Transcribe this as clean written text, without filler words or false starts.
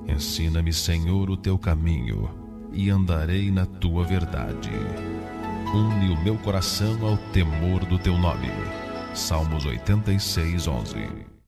Ensina-me, Senhor, o teu caminho, e andarei na tua verdade. Une o meu coração ao temor do teu nome. Salmos 86:11.